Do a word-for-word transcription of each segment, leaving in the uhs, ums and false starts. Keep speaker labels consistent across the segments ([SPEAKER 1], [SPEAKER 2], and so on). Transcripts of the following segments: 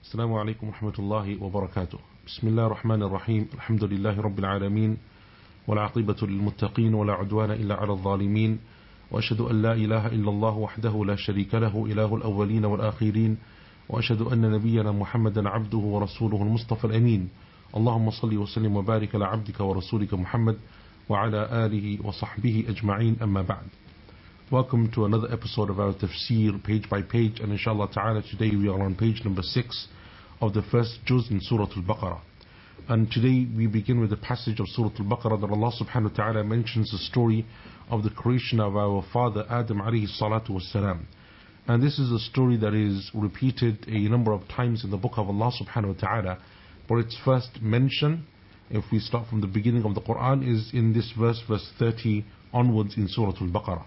[SPEAKER 1] السلام عليكم ورحمة الله وبركاته. بسم الله الرحمن الرحيم. الحمد لله رب العالمين، والعاقبة للمتقين، ولا عدوان إلا على الظالمين، وأشهد أن لا إله إلا الله وحده لا شريك له إله الأولين والآخرين، وأشهد أن نبينا محمدا عبده ورسوله المصطفى الأمين. اللهم صل وسلم وبارك على عبدك ورسولك محمد وعلى آله وصحبه أجمعين، أما بعد. Welcome to another episode of our tafsir, page by page, and inshallah ta'ala today we are on page number six of the first juz in Surah Al-Baqarah. And today we begin with the passage of Surah Al-Baqarah that Allah subhanahu wa ta'ala mentions the story of the creation of our father Adam alayhi salatu wassalam. And this is a story that is repeated a number of times in the book of Allah subhanahu wa ta'ala, but its first mention, if we start from the beginning of the Quran, is in this verse, verse thirty onwards in Surah Al-Baqarah.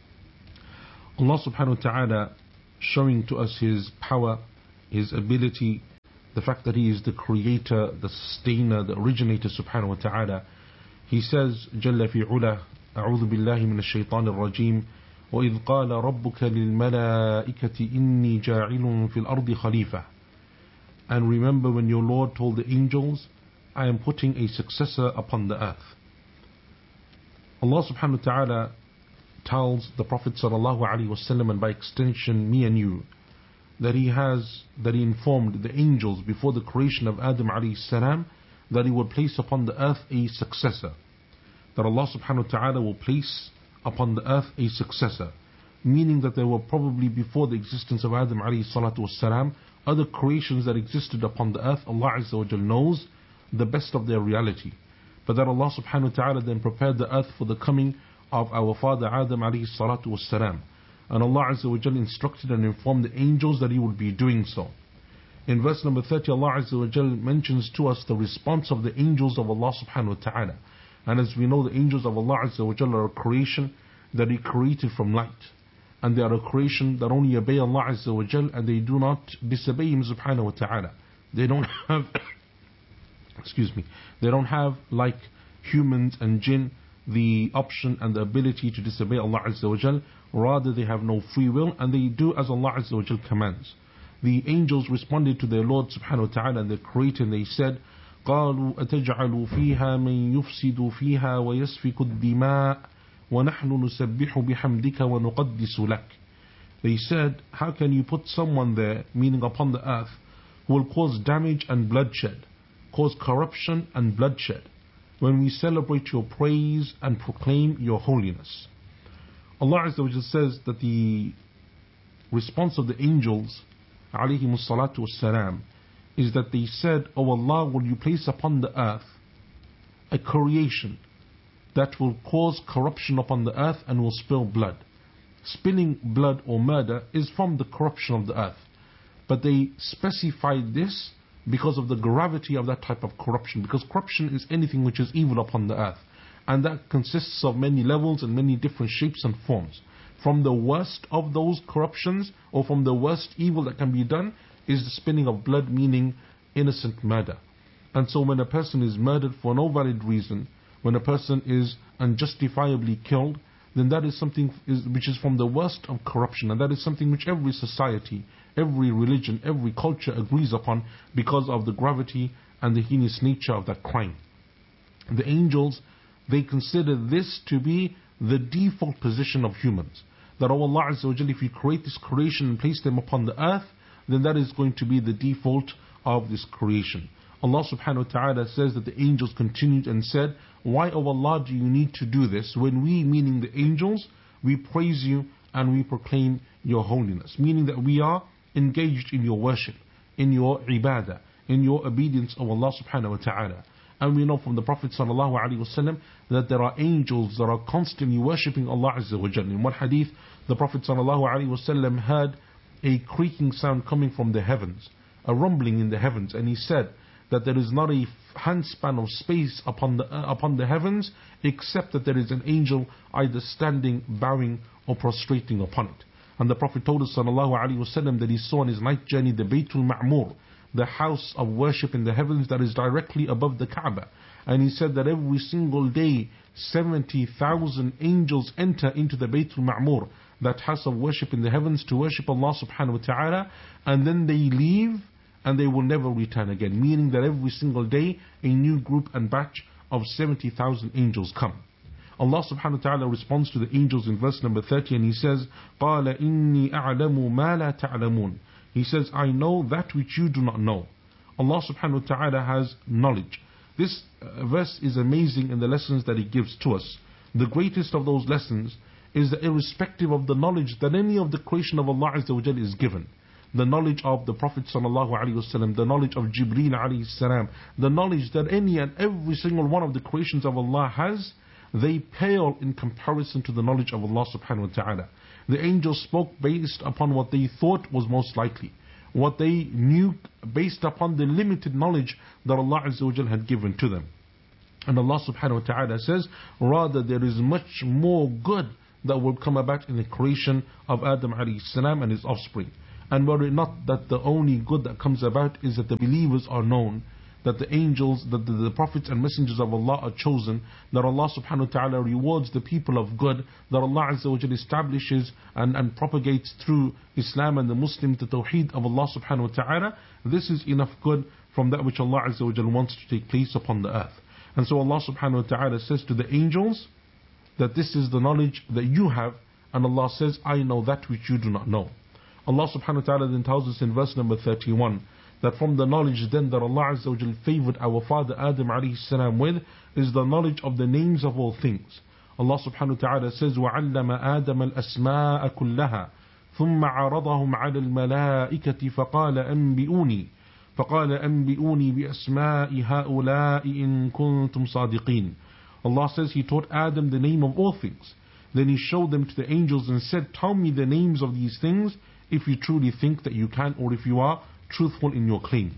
[SPEAKER 1] Allah subhanahu wa ta'ala showing to us His power, His ability, the fact that He is the creator, the sustainer, the originator subhanahu wa ta'ala. He says, جل في علا أعوذ بالله من الشيطان الرجيم وإذ قال ربك للملائكة إني جاعل في الأرض خليفة. And remember when your Lord told the angels, I am putting a successor upon the earth. Allah subhanahu wa ta'ala tells the Prophet sallallahu alaihi wasallam, and by extension me and you, that he has that he informed the angels before the creation of Adam alayhi salam that he would place upon the earth a successor. That Allah subhanahu wa ta'ala will place upon the earth a successor, meaning that there were probably before the existence of Adam alayhi salatu wasalam other creations that existed upon the earth. Allah azza wa jal knows the best of their reality, but that Allah subhanahu wa ta'ala then prepared the earth for the coming of our father Adam alayhi salatu wassalam. And Allah Azza wa Jal instructed and informed the angels that He would be doing so. In verse number thirty, Allah Azza wa Jal mentions to us the response of the angels of Allah subhanahu wa ta'ala. And as we know, the angels of Allah Azza wa Jal are a creation that He created from light. And they are a creation that only obey Allah Azza wa Jal, and they do not disobey Him subhanahu wa ta'ala. They don't have, excuse me, they don't have, like humans and jinn, the option and the ability to disobey Allah Azza wa Jal. Rather, they have no free will and they do as Allah Azza wa Jal commands. The angels responded to their Lord subhanahu wa ta'ala and their creator, and they said, قالوا أتجعل فيها من يفسد فيها ويسفك الدماء ونحن نسبح بحمدك ونقدس لك. They said, how can you put someone there, meaning upon the earth, who will cause damage and bloodshed, cause corruption and bloodshed, when we celebrate your praise and proclaim your holiness? Allah Azza wa Jalla says that the response of the angels alayhimus salatu wassalam is that they said, O Allah, will you place upon the earth a creation that will cause corruption upon the earth and will spill blood? Spilling blood or murder is from the corruption of the earth, but they specified this because of the gravity of that type of corruption, because corruption is anything which is evil upon the earth, and that consists of many levels and many different shapes and forms. From the worst of those corruptions, or from the worst evil that can be done, is the spilling of blood, meaning innocent murder. And so when a person is murdered for no valid reason, when a person is unjustifiably killed, then that is something is, which is from the worst of corruption, and that is something which every society, every religion, every culture agrees upon because of the gravity and the heinous nature of that crime. The angels, they consider this to be the default position of humans. That, oh Allah Azza wa Jalla, if you create this creation and place them upon the earth, then that is going to be the default of this creation. Allah subhanahu wa ta'ala says that the angels continued and said, why, O Allah, do you need to do this when we, meaning the angels, we praise you and we proclaim your holiness? Meaning that we are engaged in your worship, in your ibadah, in your obedience of Allah subhanahu wa ta'ala. And we know from the Prophet sallallahu alaihi wasallam that there are angels that are constantly worshipping Allah Azza wa Jalla. In one hadith, the Prophet sallallahu alaihi wasallam heard a creaking sound coming from the heavens, a rumbling in the heavens, and he said that there is not a handspan of space upon the uh, upon the heavens except that there is an angel either standing, bowing, or prostrating upon it. And the Prophet told us sallallahu alaihi wasallam that he saw on his night journey the Baytul Ma'mur, the house of worship in the heavens that is directly above the Kaaba. And he said that every single day seventy thousand angels enter into the Baytul Ma'mur, that house of worship in the heavens, to worship Allah subhanahu wa ta'ala, and then they leave and they will never return again. Meaning that every single day a new group and batch of seventy thousand angels come. Allah subhanahu wa ta'ala responds to the angels in verse number thirty, and He says, قَالَ إِنِّي أَعْلَمُ مَا لَا تَعْلَمُونَ. He says, I know that which you do not know. Allah subhanahu wa ta'ala has knowledge. This uh, verse is amazing in the lessons that it gives to us. The greatest of those lessons is that irrespective of the knowledge that any of the creation of Allah Azza wa Jal is given, the knowledge of the Prophet sallallahu alaihi wasallam, the knowledge of Jibreel alayhi salam, the knowledge that any and every single one of the creations of Allah has, they pale in comparison to the knowledge of Allah subhanahu wa ta'ala. The angels spoke based upon what they thought was most likely, what they knew based upon the limited knowledge that Allah Azza wa Jal had given to them. And Allah subhanahu wa ta'ala says, rather there is much more good that will come about in the creation of Adam alayhi salam and his offspring. And were it not that the only good that comes about is that the believers are known, that the angels, that the, the prophets and messengers of Allah are chosen, that Allah subhanahu wa ta'ala rewards the people of good, that Allah Azza wa Jalla establishes and, and propagates through Islam and the Muslim the Tawheed of Allah subhanahu wa ta'ala, this is enough good from that which Allah Azza wa Jalla wants to take place upon the earth. And so Allah subhanahu wa ta'ala says to the angels that this is the knowledge that you have, and Allah says, I know that which you do not know. Allah subhanahu wa ta'ala then tells us in verse number thirty-one that from the knowledge then that Allah Azza wa Jal favored our father Adam alayhi salam with is the knowledge of the names of all things. Allah subhanahu wa ta'ala says, وَعَلَّمَ آدَمَ الْأَسْمَاءَ كُلَّهَا ثُمَّ عَرَضَهُمْ عَلَى الْمَلَائِكَةِ فَقَالَ أَنْبِئُونِي فَقَالَ أَنْبِئُونِي بِأَسْمَاءِ هَؤُلَاءِ إِن كُنتُمْ صَادِقِينَ. Allah says He taught Adam the name of all things. Then He showed them to the angels and said, tell me the names of these things if you truly think that you can, or if you are truthful in your claim.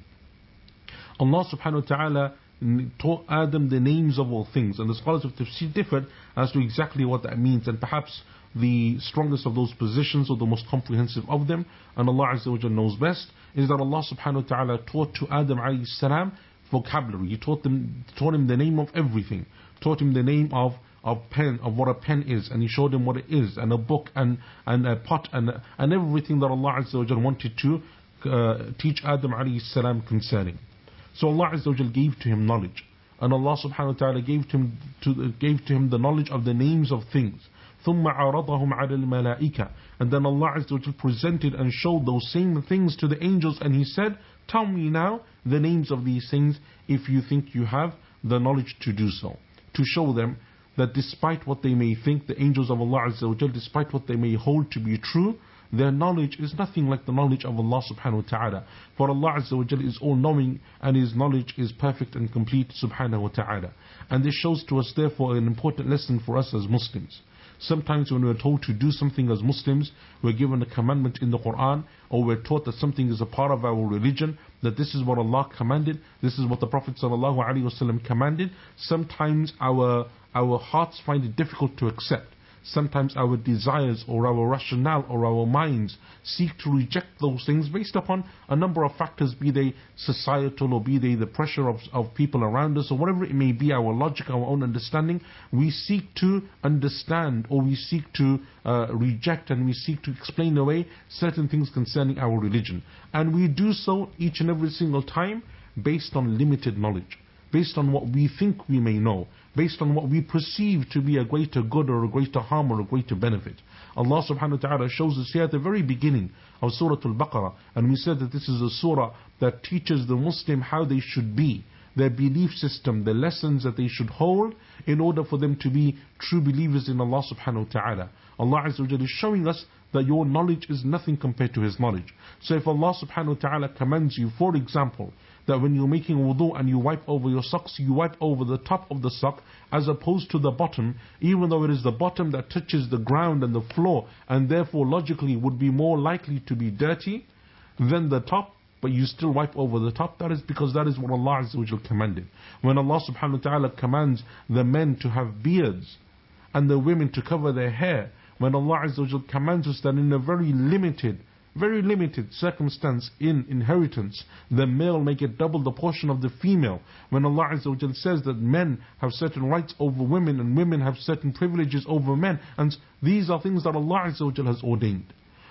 [SPEAKER 1] Allah subhanahu wa ta'ala taught Adam the names of all things, and the scholars of tafsir differed as to exactly what that means, and perhaps the strongest of those positions or the most comprehensive of them, and Allah Azza wa Jalla knows best, is that Allah subhanahu wa ta'ala taught to Adam alayhi salam vocabulary. He taught them, taught him the name of everything, taught him the name of of pen, of what a pen is, and He showed him what it is, and a book, and, and a pot, and, and everything that Allah Azza wa Jalla wanted to uh, teach Adam alayhi salam concerning. So Allah Azza wa Jalla gave to him knowledge, and Allah subhanahu wa ta'ala gave to him, to, gave to him the knowledge of the names of things. ثُمَّ عَرَضَهُمْ عَلَى الْمَلَائِكَةِ. And then Allah Azza wa Jalla presented and showed those same things to the angels, and He said, tell me now the names of these things if you think you have the knowledge to do so. To show them that despite what they may think, the angels of Allah Azza wa Jalla, despite what they may hold to be true, their knowledge is nothing like the knowledge of Allah subhanahu wa ta'ala. For Allah Azza wa Jalla is all knowing, and His knowledge is perfect and complete subhanahu wa ta'ala. And this shows to us therefore an important lesson for us as Muslims. Sometimes when we're told to do something as Muslims, we're given a commandment in the Quran, or we're taught that something is a part of our religion, that this is what Allah commanded, this is what the Prophet sallallahu alaihi wasallam commanded. Sometimes our our hearts find it difficult to accept. Sometimes our desires or our rationale or our minds seek to reject those things based upon a number of factors, be they societal or be they the pressure of, of people around us or whatever it may be, our logic, our own understanding. We seek to understand, or we seek to uh, reject, and we seek to explain away certain things concerning our religion. And we do so each and every single time based on limited knowledge, based on what we think we may know, based on what we perceive to be a greater good or a greater harm or a greater benefit. Allah subhanahu wa ta'ala shows us here at the very beginning of Surah Al-Baqarah, and we said that this is a surah that teaches the Muslim how they should be, their belief system, the lessons that they should hold in order for them to be true believers in Allah subhanahu wa ta'ala. Allah Azza wa Jalla is showing us that your knowledge is nothing compared to His knowledge. So if Allah subhanahu wa ta'ala commands you, for example, that when you're making wudu and you wipe over your socks, you wipe over the top of the sock as opposed to the bottom, even though it is the bottom that touches the ground and the floor, and therefore logically would be more likely to be dirty than the top, but you still wipe over the top. That is because that is what Allah Azza wa Jalla commanded. When Allah subhanahu wa ta'ala commands the men to have beards and the women to cover their hair, when Allah Azza wa Jalla commands us that in a very limited Very limited circumstance in inheritance, the male may get double the portion of the female. When Allah Azza wa Jalla says that men have certain rights over women and women have certain privileges over men, and these are things that Allah Azza wa Jalla has ordained.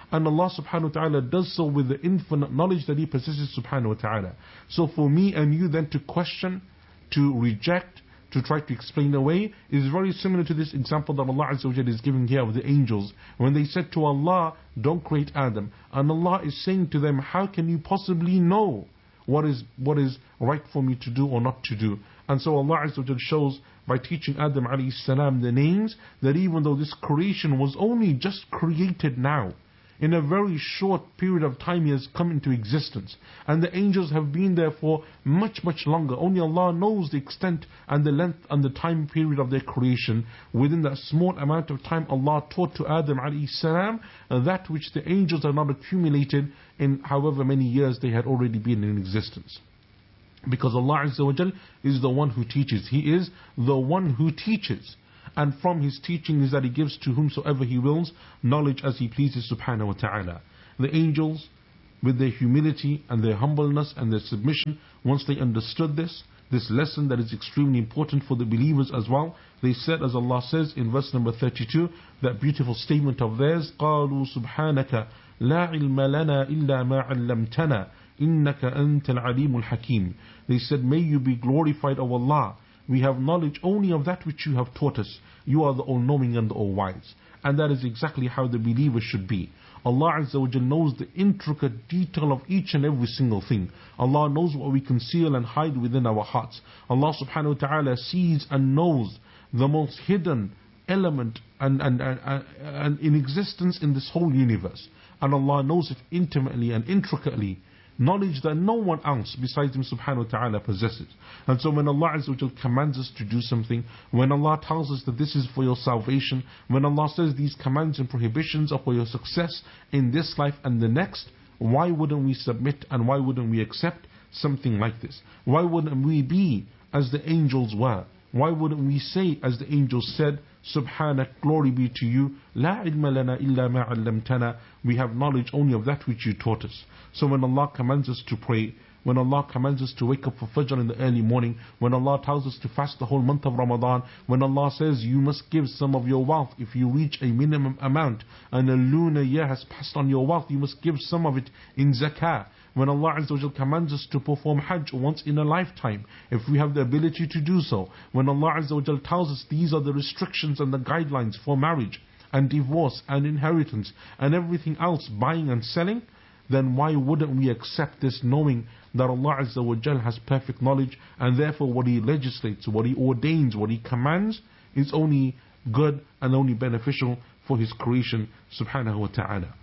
[SPEAKER 1] And Allah subhanahu wa ta'ala does so with the infinite knowledge that He possesses subhanahu wa ta'ala. So for me and you then to question, to reject, to try to explain away is very similar to this example that Allah Azza wa Jalla is giving here of the angels. When they said to Allah, don't create Adam. And Allah is saying to them, how can you possibly know what is what is right for me to do or not to do? And so Allah Azza wa Jalla shows by teaching Adam alayhi salam the names that even though this creation was only just created now, in a very short period of time he has come into existence. And the angels have been there for much, much longer. Only Allah knows the extent and the length and the time period of their creation. Within that small amount of time, Allah taught to Adam alayhi salam that which the angels have not accumulated in however many years they had already been in existence. Because Allah Azza wa Jal is the one who teaches. He is the one who teaches. And from His teaching is that He gives to whomsoever He wills knowledge as He pleases subhanahu wa ta'ala. The angels, with their humility and their humbleness and their submission, once they understood this, this lesson that is extremely important for the believers as well, they said, as Allah says in verse number thirty-two, that beautiful statement of theirs, قَالُوا سُبْحَانَكَ لَا عِلْمَ لَنَا إِلَّا مَا عَلَّمْتَنَا إِنَّكَ أَنْتَ الْعَلِيمُ الْحَكِيمُ. They said, may you be glorified, O Allah. We have knowledge only of that which you have taught us. You are the all-knowing and the all-wise. And that is exactly how the believer should be. Allah Azza wa Jal knows the intricate detail of each and every single thing. Allah knows what we conceal and hide within our hearts. Allah subhanahu wa ta'ala sees and knows the most hidden element and, and, and, and, and in existence in this whole universe. And Allah knows it intimately and intricately. Knowledge that no one else besides Him subhanahu wa ta'ala possesses. And so when Allah Azza wa Jal commands us to do something, when Allah tells us that this is for your salvation, when Allah says these commands and prohibitions are for your success in this life and the next, why wouldn't we submit and why wouldn't we accept something like this? Why wouldn't we be as the angels were? Why wouldn't we say as the angels said, Subhanak, glory be to you, La ilma lana illa ma 'allamtana. We have knowledge only of that which you taught us. So when Allah commands us to pray, when Allah commands us to wake up for Fajr in the early morning, when Allah tells us to fast the whole month of Ramadan, when Allah says you must give some of your wealth if you reach a minimum amount, and a lunar year has passed on your wealth, you must give some of it in zakah. When Allah Azza wa Jal commands us to perform Hajj once in a lifetime, if we have the ability to do so. When Allah Azza wa Jal tells us these are the restrictions and the guidelines for marriage and divorce and inheritance and everything else, buying and selling, then why wouldn't we accept this, knowing that Allah Azza wa Jal has perfect knowledge, and therefore what He legislates, what He ordains, what He commands is only good and only beneficial for His creation subhanahu wa ta'ala.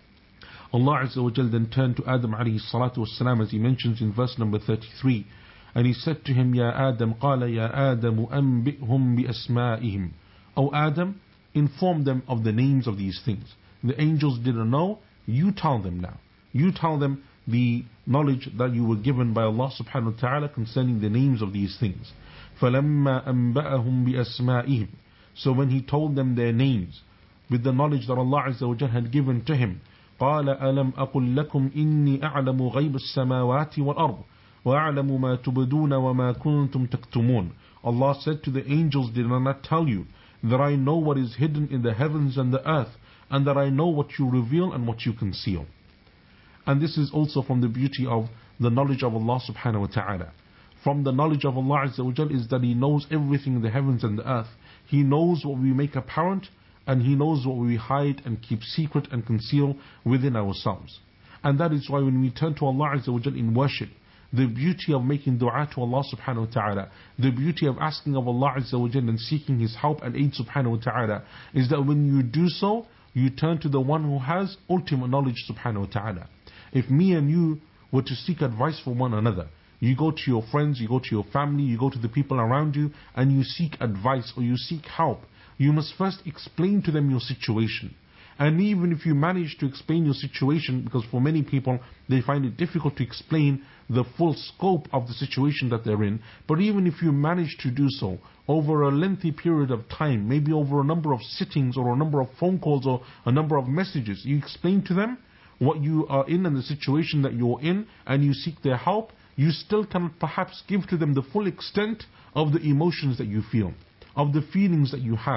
[SPEAKER 1] Allah Azza wa Jal then turned to Adam alayhi salatu wassalam, as He mentions in verse number thirty-three, and He said to him, Ya Adam, qala ya Adam anbi'hum bi asma'ihim. O Adam, inform them of the names of these things. The angels didn't know, you tell them now. You tell them the knowledge that you were given by Allah subhanahu wa ta'ala concerning the names of these things. فَلَمَّا أَنْبَأَهُمْ بِأَسْمَائِهِمْ. So when He told them their names, with the knowledge that Allah Azza wa Jalla had given to him, قَالَ أَلَمْ أَقُلْ لَكُمْ إِنِّي أَعْلَمُ غَيْبَ السَّمَاوَاتِ وَالْأَرْضِ وَأَعْلَمُ مَا تُبْدُونَ وَمَا كُنْتُمْ تَكْتُمُونَ. Allah said to the angels, did I not tell you that I know what is hidden in the heavens and the earth, and that I know what you reveal and what you conceal? And this is also from the beauty of the knowledge of Allah subhanahu wa ta'ala. From the knowledge of Allah Azza wa Jal is that He knows everything in the heavens and the earth. He knows what we make apparent, and He knows what we hide and keep secret and conceal within ourselves. And that is why when we turn to Allah Azza wa Jal in worship, the beauty of making dua to Allah subhanahu wa ta'ala, the beauty of asking of Allah Azza wa Jal and seeking His help and aid subhanahu wa ta'ala, is that when you do so, you turn to the one who has ultimate knowledge subhanahu wa ta'ala. If me and you were to seek advice from one another, you go to your friends, you go to your family, you go to the people around you, and you seek advice or you seek help, you must first explain to them your situation. And even if you manage to explain your situation, because for many people they find it difficult to explain the full scope of the situation that they're in, but even if you manage to do so over a lengthy period of time, maybe over a number of sittings or a number of phone calls or a number of messages, you explain to them what you are in and the situation that you're in, and you seek their help, you still can perhaps give to them the full extent of the emotions that you feel, of the feelings that you have,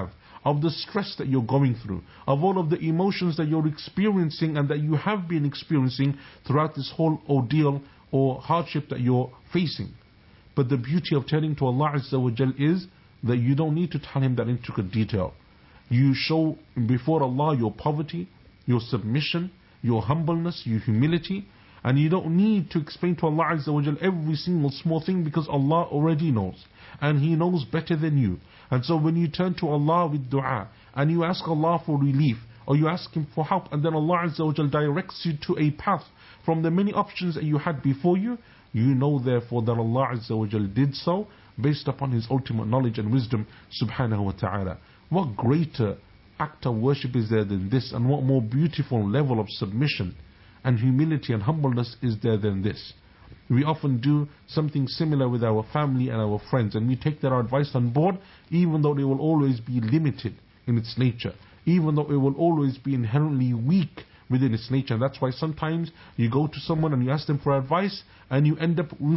[SPEAKER 1] of the stress that you're going through, of all of the emotions that you're experiencing and that you have been experiencing throughout this whole ordeal or hardship that you're facing. But the beauty of turning to Allah Azza wa Jal is that you don't need to tell Him that intricate detail. You show before Allah your poverty, your submission, your humbleness, your humility, and you don't need to explain to Allah Azza wa Jal every single small thing, because Allah already knows, and He knows better than you. And so when you turn to Allah with dua, and you ask Allah for relief, or you ask Him for help, and then Allah Azza wa Jal directs you to a path from the many options that you had before you, you know therefore that Allah Azza wa Jal did so based upon His ultimate knowledge and wisdom subhanahu wa ta'ala. What greater act of worship is there than this, and what more beautiful level of submission and humility and humbleness is there than this? We often do something similar with our family and our friends, and we take their advice on board, even though it will always be limited in its nature, even though it will always be inherently weak within its nature. And that's why sometimes you go to someone and you ask them for advice, and you end up